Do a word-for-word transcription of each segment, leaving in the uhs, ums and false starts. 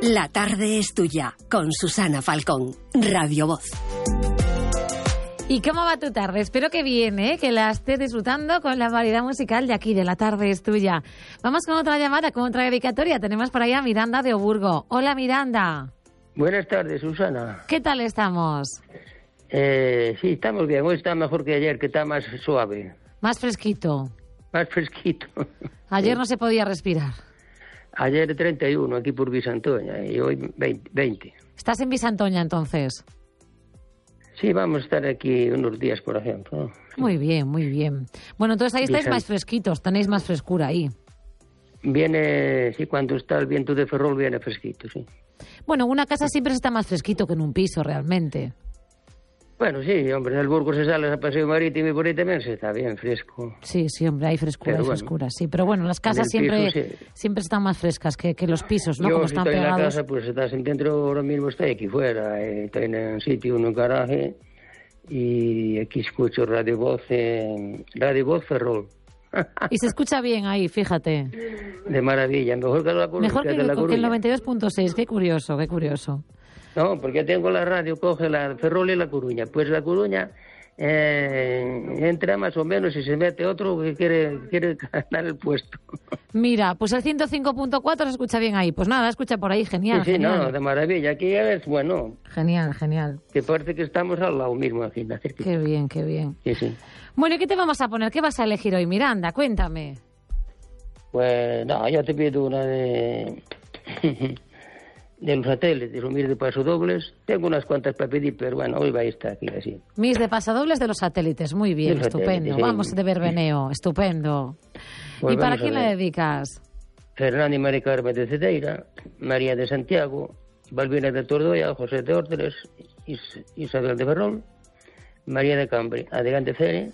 La tarde es tuya, con Susana Falcón, Radio Voz. ¿Y cómo va tu tarde? Espero que bien, ¿eh? Que la estés disfrutando con la variedad musical de aquí, de La tarde es tuya. Vamos con otra llamada, con otra dedicatoria. Tenemos por allá a Miranda de Oburgo. Hola, Miranda. Buenas tardes, Susana. ¿Qué tal estamos? Eh, sí, estamos bien. Hoy está mejor que ayer, que está más suave. Más fresquito. Más fresquito. Ayer no se podía respirar. Ayer treinta y uno aquí por Bisantoña y hoy veinte. ¿Estás en Bisantoña entonces? Sí, vamos a estar aquí unos días, por ejemplo. Muy bien, muy bien. Bueno, entonces ahí estáis Bisant... más fresquitos, tenéis más frescura ahí. Viene, sí, cuando está el viento de Ferrol viene fresquito, sí. Bueno, una casa siempre está más fresquito que en un piso, realmente. Bueno, sí, hombre, en el Burgo se sale a paseo marítimo y por ahí también se está bien fresco. Sí, sí, hombre, hay frescura, pero hay bueno, frescura, sí. Pero bueno, las casas siempre piso, sí. siempre están más frescas que, que los pisos, ¿no? Yo, Como si están estoy pegados. en la casa, pues estás dentro, ahora mismo estoy aquí fuera, eh, estoy en un sitio, en un garaje, y aquí escucho Radio Voz, eh, Radio Voz Ferrol. Y se escucha bien ahí, fíjate. De maravilla, mejor que la Coruña. Mejor que, que, la que el noventa y dos punto seis, qué curioso, qué curioso. No, porque tengo la radio, coge la Ferrol y la Coruña. Pues la Coruña eh, entra más o menos y se mete otro que quiere, quiere ganar el puesto. Mira, pues el ciento cinco punto cuatro se escucha bien ahí. Pues nada, escucha por ahí, genial, Sí, sí, genial. no, de maravilla. Aquí es bueno. Genial, genial. Que parece que estamos al lado mismo aquí, en la cerquita. Qué bien, qué bien. Sí, sí. Bueno, ¿y qué te vamos a poner? ¿Qué vas a elegir hoy, Miranda? Cuéntame. Pues no, yo te pido una de... de los satélites, de los Mis de Pasodobles. Tengo unas cuantas para pedir, pero bueno, hoy va a estar aquí así. Mis de Pasodobles de los satélites, muy bien, Los estupendo. satélites, sí. Vamos de verbeneo, estupendo. Pues ¿Y para vamos a quién la ver. dedicas? Fernando y María Carmen de Cedeira, María de Santiago, Balbina de Tordoya, José de Órdenes, Is- Isabel de Ferrol, María de Cambre, Adelante Cere,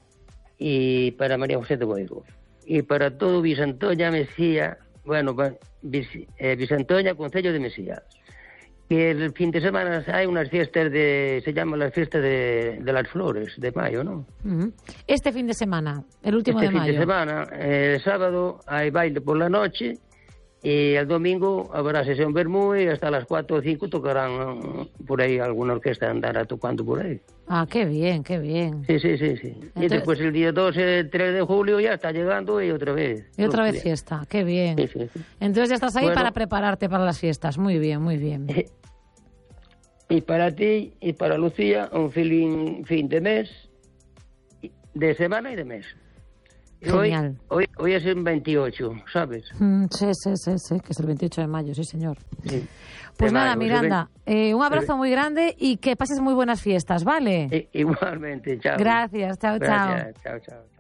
y para María José de Boigo. Y para todo Bisantoña, Mesía, bueno, va- Bis, eh, Bisantoña, Concello de Mesía. Que el fin de semana hay unas fiestas de, se llaman las fiestas de, de las flores, de mayo, ¿no? Ujú. Este fin de semana, el último Este de fin mayo. de semana, eh, el sábado hay baile por la noche y el domingo habrá sesión vermú y hasta las cuatro o cinco tocarán eh, por ahí alguna orquesta andará tocando por ahí. Ah, qué bien, qué bien. Sí, sí, sí, sí. Y Entonces- después el día doce, tres de julio ya está llegando y otra vez. Y otra vez Sí, fiesta, qué bien. sí, sí. Entonces ya estás ahí Bueno. para prepararte para las fiestas. Muy bien, muy bien. Y para ti y para Lucía, un fin, fin de mes, de semana y de mes. Y hoy- Genial. Hoy, hoy es el veintiocho, ¿sabes? Mm, sí, sí, sí, sí, que es el veintiocho de mayo, sí, señor. Sí. Pues De nada, mayo, se Miranda, eh, un abrazo muy grande y que pases muy buenas fiestas, ¿vale? ven- i- Igualmente, chao. Gracias, chao, chao. Gracias, chao, chao.